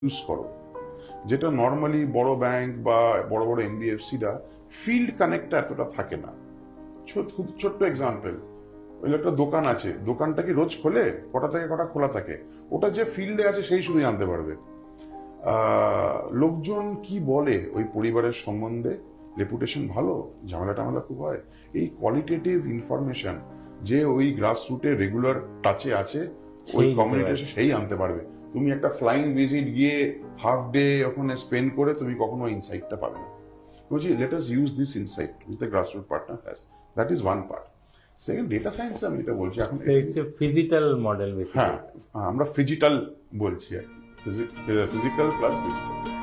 Use করো, যেটা normally বড় ব্যাংক বা বড় বড় এনবিএফসিরা ফিল্ড কানেক্টটা এতটা থাকে না। খুব ছোট্ট এক্সাম্পল, ওই একটা দোকান আছে, দোকানটা কি রোজ খোলে, কটা থেকে কটা খোলা থাকে, ওটা যে ফিল্ডে আছে সেই শুধু জানতে পারবে। লোকজন কি বলে ওই পরিবারের সম্বন্ধে, রেপুটেশন ভালো, ঝামেলা টামেলা খুব হয়, এই কোয়ালিটেটিভ ইনফরমেশন যে ওই গ্রাসরুটে রেগুলার টাচে আছে ওই কমিউনিটি, সেই আনতে পারবে। তুমি একটা ফ্লাইং ভিজিট গিয়ে হাফ ডে ওখানে স্পেন্ড করে তুমি কখনো ইনসাইটটা পাবে না। বলছি let us use this insight with the grassroot partner has, that is one part. Second, data science আমি যেটা বলছি এখন, ফিজিক্যাল মডেল, হ্যাঁ আমরা ফিজিটাল বলছি আর কি, ফিজিক্যাল প্লাস ডিজিটাল।